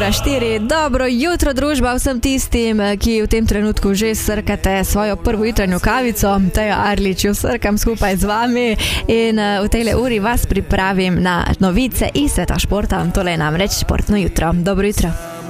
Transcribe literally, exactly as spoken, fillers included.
na štiri. Dobro jutro, družba, vsem tistim, ki v tem trenutku že srkate svojo prvo jutranjo kavico. Teja Arlič, jo srkam skupaj z vami in v tejle uri vas pripravim na novice iz sveta športa. Tole je namreč športno jutro. Dobro jutro.